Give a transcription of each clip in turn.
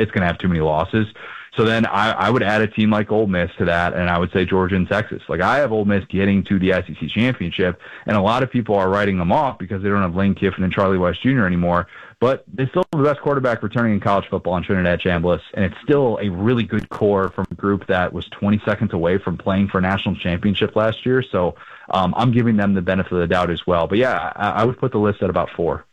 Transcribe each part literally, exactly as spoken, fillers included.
it's going to have too many losses. So then I, I would add a team like Ole Miss to that, and I would say Georgia and Texas. Like, I have Ole Miss getting to the S E C championship, and a lot of people are writing them off because they don't have Lane Kiffin and Charlie Weis Junior anymore. But they still have the best quarterback returning in college football in Trinidad Chambliss, and it's still a really good core from a group that was twenty seconds away from playing for a national championship last year. So um, I'm giving them the benefit of the doubt as well. But, yeah, I, I would put the list at about four.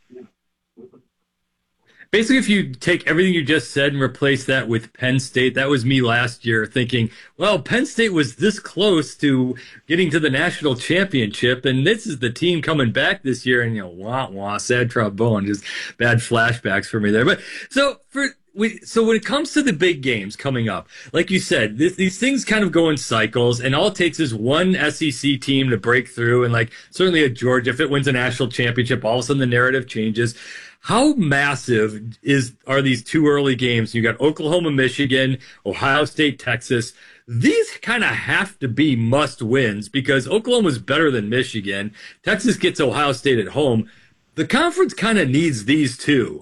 Basically, if you take everything you just said and replace that with Penn State, that was me last year thinking, well, Penn State was this close to getting to the national championship, and this is the team coming back this year, and, you know, wah, wah, sad trombone, just bad flashbacks for me there. But so for we, so when it comes to the big games coming up, like you said, this, these things kind of go in cycles, and all it takes is one S E C team to break through, and like certainly at Georgia, if it wins a national championship, all of a sudden the narrative changes. How massive is are these two early games? You got Oklahoma, Michigan, Ohio State, Texas. These kind of have to be must wins because Oklahoma's better than Michigan. Texas gets Ohio State at home. The conference kind of needs these two.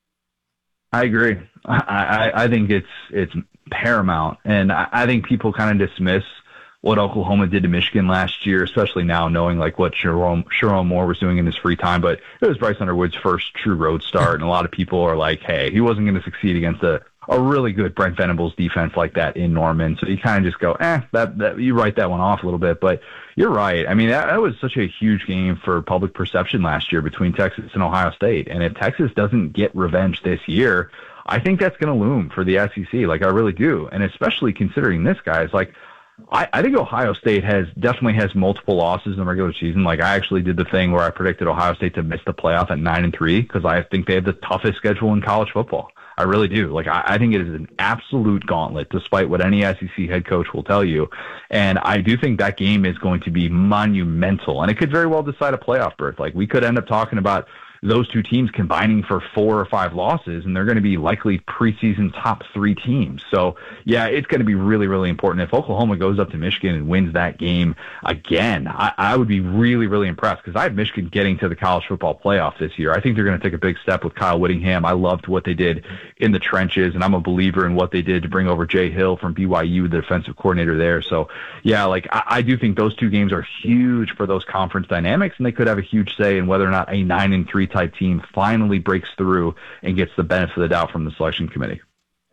I agree. I, I, I think it's it's paramount, and I, I think people kind of dismiss what Oklahoma did to Michigan last year, especially now knowing like what Sherrone, Sherrone Moore was doing in his free time. But it was Bryce Underwood's first true road start, and a lot of people are like, hey, he wasn't going to succeed against a, a really good Brent Venables defense like that in Norman. So you kind of just go, eh, that, that you write that one off a little bit. But you're right. I mean, that, that was such a huge game for public perception last year between Texas and Ohio State. And if Texas doesn't get revenge this year, I think that's going to loom for the S E C. Like, I really do. And especially considering this, guys, like, I, I think Ohio State has definitely has multiple losses in the regular season. Like, I actually did the thing where I predicted Ohio State to miss the playoff at nine and three because I think they have the toughest schedule in college football. I really do. Like, I, I think it is an absolute gauntlet, despite what any S E C head coach will tell you. And I do think that game is going to be monumental, and it could very well decide a playoff berth. Like, we could end up talking about those two teams combining for four or five losses, and they're going to be likely preseason top three teams. So, yeah, it's going to be really, really important. If Oklahoma goes up to Michigan and wins that game again, I, I would be really, really impressed because I have Michigan getting to the college football playoff this year. I think they're going to take a big step with Kyle Whittingham. I loved what they did in the trenches, and I'm a believer in what they did to bring over Jay Hill from B Y U, the defensive coordinator there. So, yeah, like I, I do think those two games are huge for those conference dynamics, and they could have a huge say in whether or not a nine and three type team finally breaks through and gets the benefit of the doubt from the selection committee.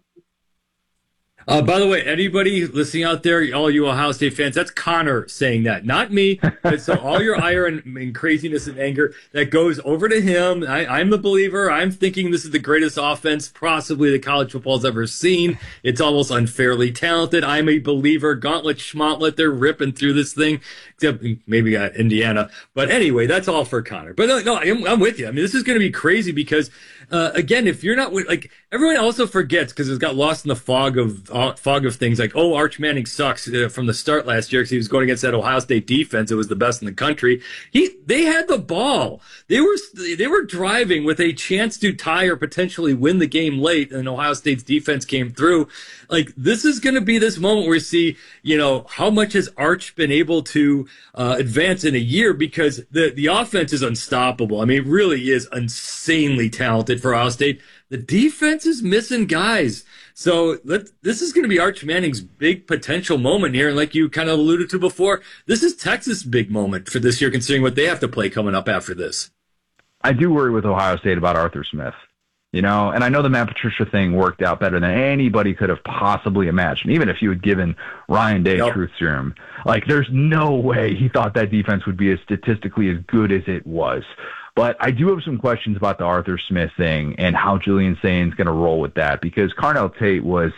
Uh, by the way, anybody listening out there, all you Ohio State fans, that's Connor saying that, not me. So all your ire and, and craziness and anger, that goes over to him. I, I'm the believer. I'm thinking this is the greatest offense possibly that college football's ever seen. It's almost unfairly talented. I'm a believer. Gauntlet, schmauntlet, they're ripping through this thing, except maybe got Indiana. But anyway, that's all for Connor. But no, no I'm, I'm with you. I mean, this is going to be crazy because, uh, again, if you're not with, like, everyone also forgets because it got lost in the fog of uh, fog of things like, oh, Arch Manning sucks uh, from the start last year because he was going against that Ohio State defense. It was the best in the country. He, they had the ball. They were, they were driving with a chance to tie or potentially win the game late, and Ohio State's defense came through. Like, this is going to be this moment where we see, you know, how much has Arch been able to uh, advance in a year because the, the offense is unstoppable. I mean, it really is insanely talented for Ohio State. The defense is missing guys. So let, this is going to be Arch Manning's big potential moment here. And like you kind of alluded to before, this is Texas' big moment for this year, considering what they have to play coming up after this. I do worry with Ohio State about Arthur Smith, you know, and I know the Matt Patricia thing worked out better than anybody could have possibly imagined, even if you had given Ryan Day Yep. truth serum. Like, there's no way he thought that defense would be as statistically as good as it was. But I do have some questions about the Arthur Smith thing and how Julian Sain's going to roll with that, because Carnell Tate was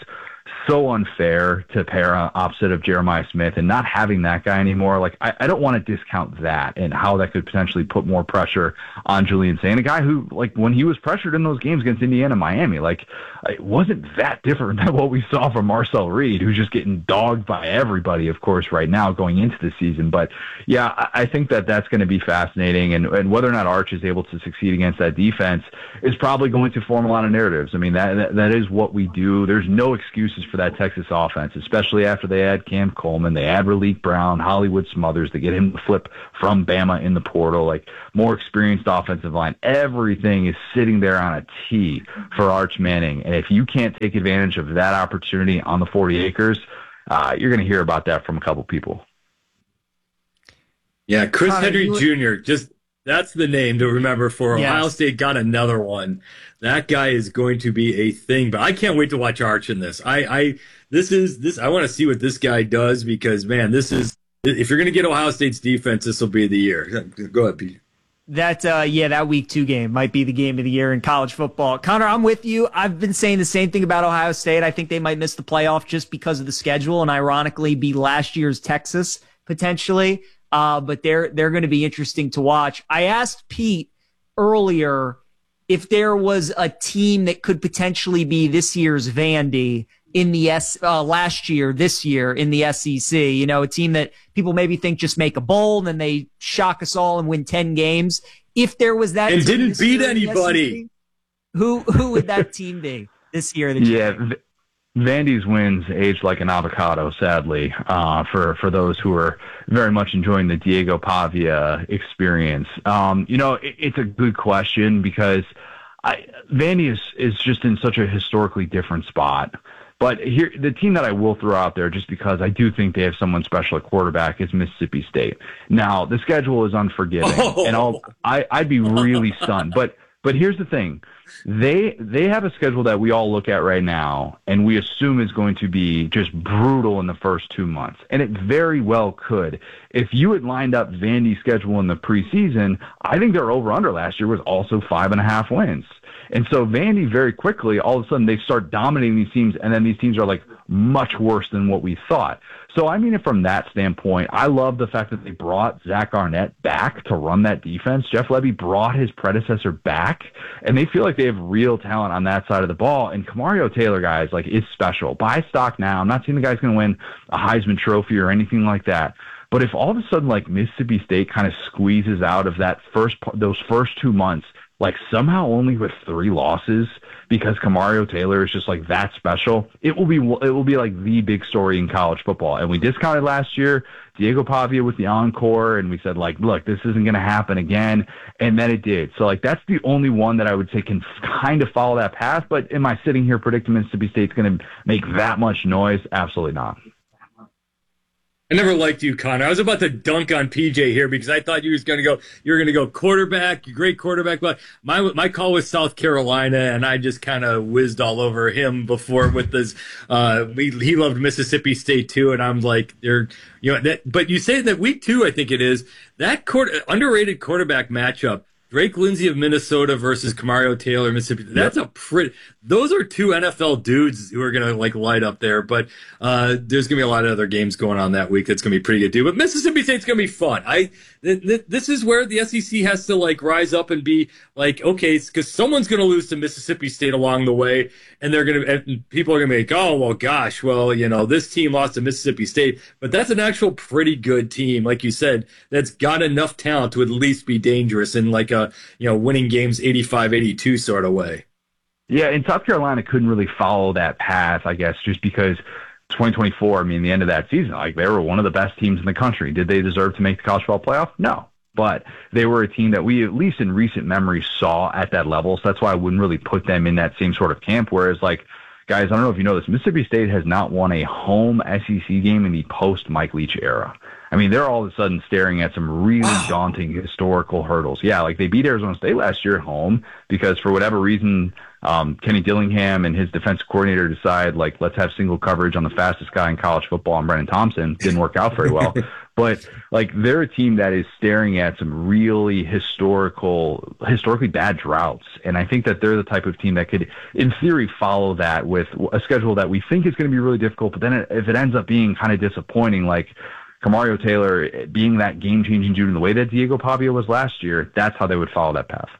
so unfair to pair opposite of Jeremiah Smith, and not having that guy anymore. Like, I, I don't want to discount that and how that could potentially put more pressure on Julian Sain, a guy who, like, when he was pressured in those games against Indiana and Miami, like, it wasn't that different than what we saw from Marcel Reed, who's just getting dogged by everybody, of course, right now going into the season. But yeah, I, I think that that's going to be fascinating, and, and whether or not Arch is able to succeed against that defense is probably going to form a lot of narratives. I mean, that, that that is what we do. There's no excuses resources for that Texas offense, especially after they add Cam Coleman, they add Raleek Brown, Hollywood Smothers, they get him to flip from Bama in the portal, like more experienced offensive line. Everything is sitting there on a tee for Arch Manning. And if you can't take advantage of that opportunity on the forty acres, uh, you're going to hear about that from a couple people. Yeah, Chris Connor, Henry you- Junior Just that's the name to remember for Yes. Ohio State. Got another one. That guy is going to be a thing. But I can't wait to watch Arch in this. I, I this is this. I want to see what this guy does because man, this is if you're going to get Ohio State's defense, this will be the year. Go ahead, Pete. That, uh, yeah, that week two game might be the game of the year in college football. Connor, I'm with you. I've been saying the same thing about Ohio State. I think they might miss the playoff just because of the schedule and ironically be last year's Texas potentially. Uh, but they're, they're going to be interesting to watch. I asked Pete earlier if there was a team that could potentially be this year's Vandy in the S, uh, last year, this year in the S E C, you know, a team that people maybe think just make a bowl and then they shock us all and win ten games. If there was that And team didn't this beat year in the anybody. S E C, who, who would that team be this year? That Yeah. V- Vandy's wins age like an avocado, sadly, uh, for, for those who are very much enjoying the Diego Pavia experience. Um, you know, it, it's a good question because I, Vandy is, is just in such a historically different spot. But here, the team that I will throw out there, just because I do think they have someone special at quarterback, is Mississippi State. Now, the schedule is unforgiving, Oh. and I'll, I, I'd be really stunned. But but here's the thing. They they have a schedule that we all look at right now, and we assume is going to be just brutal in the first two months. And it very well could. If you had lined up Vandy's schedule in the preseason, I think their over-under last year was also five and a half wins. And so Vandy very quickly, all of a sudden, they start dominating these teams, and then these teams are like much worse than what we thought. So I mean it from that standpoint. I love the fact that they brought Zach Arnett back to run that defense. Jeff Levy brought his predecessor back, and they feel like they have real talent on that side of the ball. And Kamario Taylor, guys, like is special. Buy stock now. I'm not saying the guy's going to win a Heisman Trophy or anything like that. But if all of a sudden like Mississippi State kind of squeezes out of that first those first two months, like somehow only with three losses because Kamario Taylor is just like that special, it will be it will be like the big story in college football. And we discounted last year Diego Pavia with the encore, and we said like, look, this isn't going to happen again, and then it did. So like that's the only one that I would say can kind of follow that path. But am I sitting here predicting Mississippi State's going to make that much noise? Absolutely not. I never liked you, Connor. I was about to dunk on P J here because I thought you was going to go. You were going to go quarterback, great quarterback. But my my call was South Carolina, and I just kind of whizzed all over him before with this. Uh, he, he loved Mississippi State too, and I'm like, they're you know that. But you say that week two, I think it is that quarter, underrated quarterback matchup. Drake Lindsey of Minnesota versus Kamario Taylor, Mississippi. That's a pretty. Those are two N F L dudes who are gonna like light up there. But uh, there's gonna be a lot of other games going on that week. That's gonna be pretty good too. But Mississippi State's gonna be fun. I th- th- this is where the S E C has to like rise up and be like, okay, because someone's gonna lose to Mississippi State along the way, and they're gonna and people are gonna be like, oh well, gosh, well you know this team lost to Mississippi State, but that's an actual pretty good team, like you said, that's got enough talent to at least be dangerous in like a you know winning games eighty-five eighty-two sort of way. Yeah, and South Carolina couldn't really follow that path, I guess, just because twenty twenty-four, I mean, the end of that season, like they were one of the best teams in the country. Did they deserve to make the college football playoff? No. But they were a team that we, at least in recent memory, saw at that level. So that's why I wouldn't really put them in that same sort of camp. Whereas, like, guys, I don't know if you know this, Mississippi State has not won a home S E C game in the post-Mike Leach era. I mean, they're all of a sudden staring at some really wow. daunting historical hurdles. Yeah, like they beat Arizona State last year at home because for whatever reason, um, Kenny Dillingham and his defensive coordinator decide, like, let's have single coverage on the fastest guy in college football, and Brennan Thompson. Didn't work out very well. But, like, they're a team that is staring at some really historical, historically bad droughts. And I think that they're the type of team that could, in theory, follow that with a schedule that we think is going to be really difficult. But then if it ends up being kind of disappointing, like Kamario Taylor being that game-changing dude in the way that Diego Pavia was last year, that's how they would follow that path.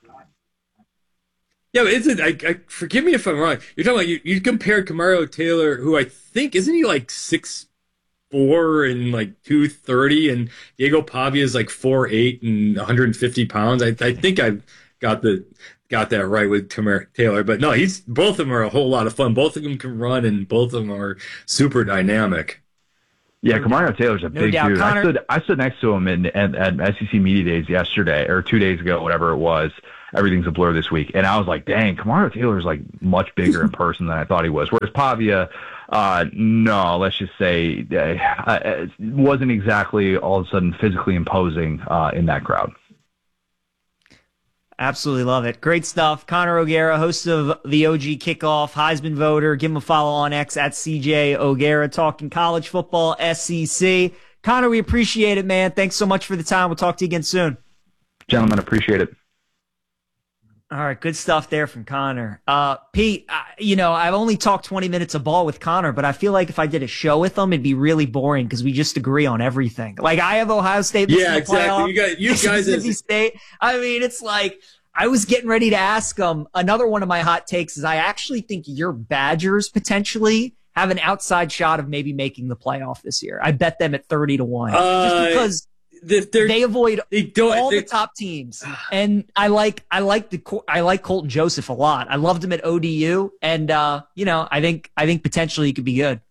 Yeah, but isn't I, I forgive me if I'm wrong. You're talking about you, you compared Kamario Taylor, who I think isn't he like six four and like two thirty, and Diego Pavia is like four eight and one hundred fifty pounds. I I think I've got the got that right with Tamir Taylor. But no, he's both of them are a whole lot of fun. Both of them can run, and both of them are super dynamic. Yeah, Kamari Taylor's a No big doubt. dude. Connor- I stood I stood next to him in, in at S E C Media Days yesterday, or two days ago, whatever it was. Everything's a blur this week, and I was like, "Dang, Kamari Taylor's like much bigger in person than I thought he was." Whereas Pavia, uh, no, let's just say, uh, wasn't exactly all of a sudden physically imposing uh, in that crowd. Absolutely love it. Great stuff. Connor O'Gara, host of the O G Kickoff, Heisman voter. Give him a follow on X at C J O'Gara, talking college football, S E C. Connor, we appreciate it, man. Thanks so much for the time. We'll talk to you again soon. Gentlemen, appreciate it. All right, good stuff there from Connor. Uh, Pete, I, you know, I've only talked twenty minutes of ball with Connor, but I feel like if I did a show with him, it'd be really boring because we just agree on everything. Like, I have Ohio State. Yeah, exactly. You guys, you guys, Mississippi State. I mean, it's like I was getting ready to ask him. Another one of my hot takes is I actually think your Badgers potentially have an outside shot of maybe making the playoff this year. I bet them at thirty to one, uh, just because. They avoid they don't, all they, the top teams, and I like I like the I like Colton Joseph a lot. I loved him at O D U, and uh, you know I think I think potentially he could be good.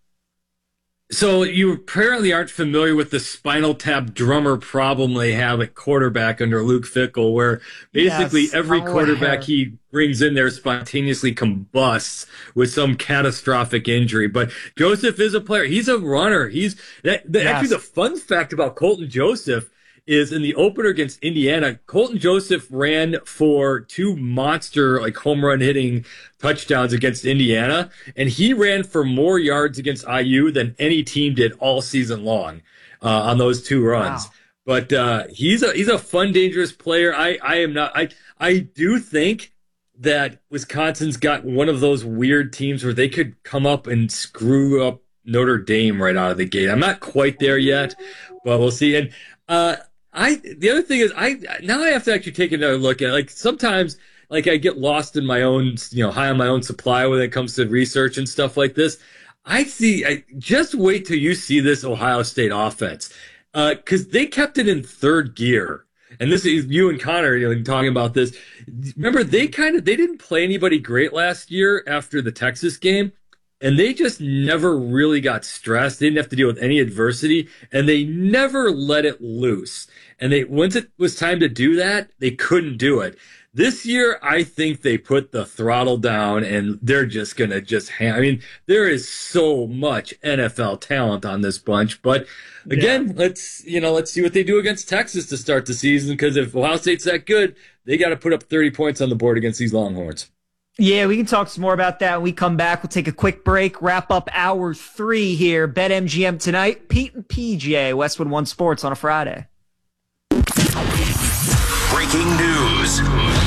So you apparently aren't familiar with the spinal tap drummer problem they have at quarterback under Luke Fickell, where basically yes, every quarterback aware. he brings in there spontaneously combusts with some catastrophic injury. But Joseph is a player. He's a runner. He's that, the, yes. Actually, the fun fact about Colton Joseph is in the opener against Indiana, Colton Joseph ran for two monster like home run hitting touchdowns against Indiana, and he ran for more yards against I U than any team did all season long uh, on those two runs. Wow. But uh, he's a he's a fun, dangerous player. I, I am not. I I do think that Wisconsin's got one of those weird teams where they could come up and screw up Notre Dame right out of the gate. I'm not quite there yet, but we'll see. And uh, I the other thing is I now I have to actually take another look at it. Like sometimes like I get lost in my own, you know, high on my own supply when it comes to research and stuff like this. I see I just wait till you see this Ohio State offense. Uh, cause they kept it in third gear. And this is you and Connor, you know, talking about this. Remember, they kind of they didn't play anybody great last year after the Texas game. And they just never really got stressed. They didn't have to deal with any adversity, and they never let it loose. And they once it was time to do that, they couldn't do it. This year, I think they put the throttle down, and they're just going to just ham- I mean, there is so much N F L talent on this bunch. But again, yeah. let's you know let's see what they do against Texas to start the season, because if Ohio State's that good, they got to put up thirty points on the board against these Longhorns. Yeah, we can talk some more about that when we come back. We'll take a quick break, wrap up hour three here. BetMGM tonight. Pete and P J, Westwood One Sports on a Friday. Breaking news.